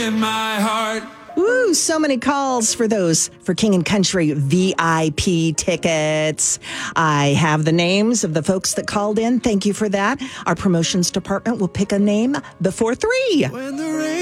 in my heart. Ooh, so many calls for King and Country VIP tickets. I have the names of the folks that called in. Thank you for that. Our promotions department will pick a name before 3. When the rain